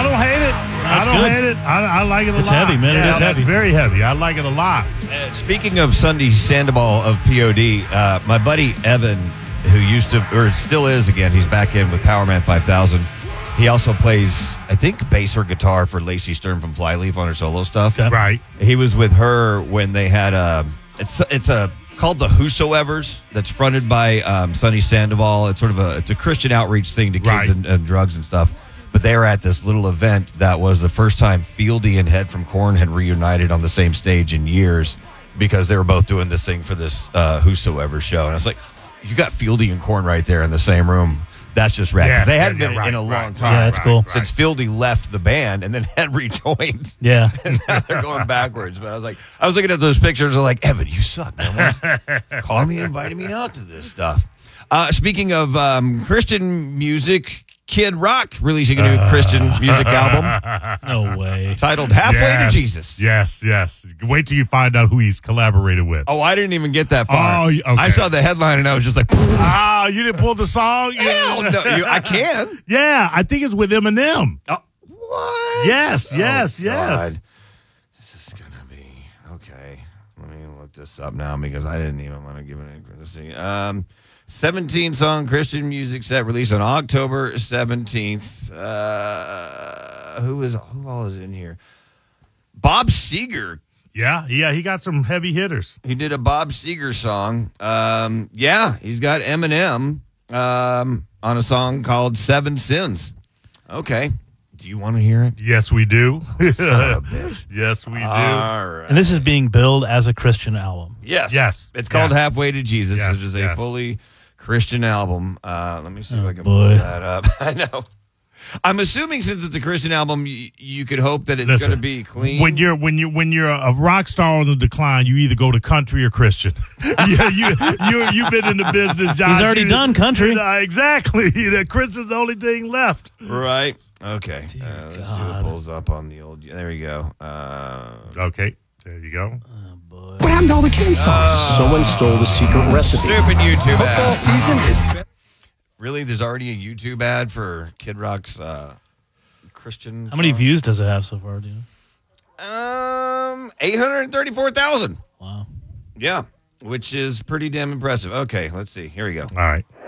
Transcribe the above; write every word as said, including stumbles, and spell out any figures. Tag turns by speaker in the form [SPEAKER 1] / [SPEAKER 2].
[SPEAKER 1] I don't hate it. I don't
[SPEAKER 2] good.
[SPEAKER 1] hate it. I, I like it a
[SPEAKER 2] It's
[SPEAKER 1] lot.
[SPEAKER 2] heavy, man. It
[SPEAKER 1] Yeah,
[SPEAKER 2] is heavy.
[SPEAKER 1] It's very heavy. I like it a lot.
[SPEAKER 3] Uh, speaking of Sunday Sandoval of P O D, uh, my buddy Evan, who used to, or still is again, he's back in with Power Man five thousand. He also plays, I think, bass or guitar for Lacey Stern from Flyleaf on her solo stuff.
[SPEAKER 2] Okay.
[SPEAKER 1] Right.
[SPEAKER 3] He was with her when they had a, it's it's a called the Whosoevers that's fronted by um, Sunny Sandoval. It's sort of a, it's a Christian outreach thing to kids
[SPEAKER 1] Right.
[SPEAKER 3] and, and drugs and stuff. But they were at this little event that was the first time Fieldy and Head from Korn had reunited on the same stage in years because they were both doing this thing for this uh, Whosoever show. And I was like, you got Fieldy and Korn right there in the same room. That's just rad. 'Cause
[SPEAKER 1] Yeah,
[SPEAKER 3] they hadn't
[SPEAKER 1] yeah,
[SPEAKER 3] been
[SPEAKER 1] right,
[SPEAKER 3] in a long
[SPEAKER 1] right,
[SPEAKER 3] time.
[SPEAKER 2] Yeah, that's cool.
[SPEAKER 1] right.
[SPEAKER 3] Since Fieldy left the band and then had rejoined.
[SPEAKER 2] Yeah.
[SPEAKER 3] And now they're going backwards. But I was like, I was looking at those pictures. I'm like, Evan, you suck, man. Call me and invited me out to this stuff. Uh, speaking of um, Christian music, Kid Rock releasing a new uh, Christian music album.
[SPEAKER 2] No way.
[SPEAKER 3] Titled Halfway
[SPEAKER 1] yes,
[SPEAKER 3] to Jesus.
[SPEAKER 1] Yes, yes. Wait till you find out who he's collaborated with.
[SPEAKER 3] Oh, I didn't even get that far.
[SPEAKER 1] Oh, okay.
[SPEAKER 3] I saw the headline and I was just like,
[SPEAKER 1] Ah, you didn't pull the song?
[SPEAKER 3] hell no. You, I can.
[SPEAKER 1] Yeah, I think it's with Eminem.
[SPEAKER 3] Oh, what?
[SPEAKER 1] Yes, yes,
[SPEAKER 3] Oh,
[SPEAKER 1] yes.
[SPEAKER 3] God. This is going to be, okay. Let me look this up now because I didn't even want to give it a let's see. Um, seventeen-song Christian music set released on October seventeenth. Uh, who is who all is in here? Bob Seger.
[SPEAKER 1] Yeah, yeah, he got some heavy hitters.
[SPEAKER 3] He did a Bob Seger song. Um, yeah, he's got Eminem um, on a song called Seven Sins. Okay. Do you want to hear it?
[SPEAKER 1] Yes, we do.
[SPEAKER 3] Son of a bitch.
[SPEAKER 1] Yes, we do.
[SPEAKER 3] All right.
[SPEAKER 2] And this is being billed as a Christian album.
[SPEAKER 3] Yes.
[SPEAKER 1] Yes.
[SPEAKER 3] It's called
[SPEAKER 1] Yes.
[SPEAKER 3] Halfway to Jesus.
[SPEAKER 1] Yes,
[SPEAKER 3] This is a
[SPEAKER 1] yes.
[SPEAKER 3] fully Christian album. Uh, let me see if
[SPEAKER 2] Oh,
[SPEAKER 3] I can
[SPEAKER 2] boy.
[SPEAKER 3] pull that up. I know. I'm assuming since it's a Christian album, you, you could hope that it's
[SPEAKER 1] Listen,
[SPEAKER 3] going to be clean.
[SPEAKER 1] When you're when you when you're a rock star on the decline, you either go to country or Christian. yeah, you you you've been in the business, Josh.
[SPEAKER 2] He's already
[SPEAKER 1] You-
[SPEAKER 2] done country.
[SPEAKER 1] Uh, exactly. The Christian's the only thing left.
[SPEAKER 3] Right. Okay. Uh, let's see what
[SPEAKER 2] God.
[SPEAKER 3] pulls up on the old. There we go. Uh,
[SPEAKER 1] Okay, there you go.
[SPEAKER 4] What happened to all the cane sauce? Someone stole the secret recipe.
[SPEAKER 3] stupid YouTube
[SPEAKER 4] Football
[SPEAKER 3] ad.
[SPEAKER 4] season is
[SPEAKER 3] Really? There's already a YouTube ad for Kid Rock's uh, Christian.
[SPEAKER 2] How many
[SPEAKER 3] song?
[SPEAKER 2] views does it have so far, do you know?
[SPEAKER 3] Um, eight hundred thirty-four thousand.
[SPEAKER 2] Wow.
[SPEAKER 3] Yeah, which is pretty damn impressive. Okay, let's see. Here we go.
[SPEAKER 1] All right.